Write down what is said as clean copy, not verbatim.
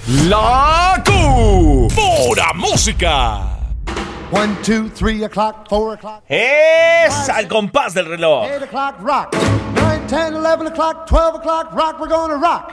La Q. Pura música. 1, 2, 3 o'clock, 4 o'clock. Es al compás del reloj. 8 o'clock, rock. 9, 10, 11 o'clock, 12 o'clock, rock. We're gonna rock.